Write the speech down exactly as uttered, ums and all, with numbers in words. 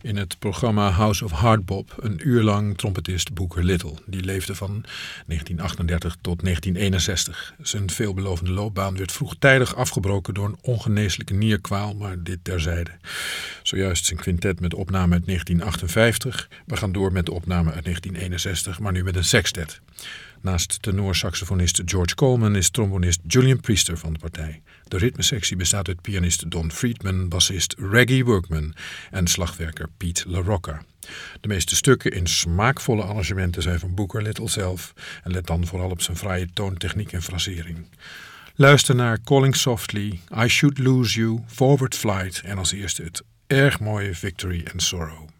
In het programma House of Hardbop een uur lang trompetist Booker Little. Die leefde van negentien achtendertig tot negentien eenenzestig. Zijn veelbelovende loopbaan werd vroegtijdig afgebroken door een ongeneeslijke nierkwaal, maar dit terzijde. Zojuist zijn quintet met opname uit negentien achtenvijftig. We gaan door met de opname uit negentien eenenzestig, maar nu met een sextet. Naast tenorsaxofonist George Coleman is trombonist Julian Priester van de partij. De ritmesectie bestaat uit pianist Don Friedman, bassist Reggie Workman en slagwerker Pete LaRocca. De meeste stukken in smaakvolle arrangementen zijn van Booker Little zelf en let dan vooral op zijn fraaie toontechniek en frasering. Luister naar Calling Softly, I Should Lose You, Forward Flight en als eerste het erg mooie Victory and Sorrow.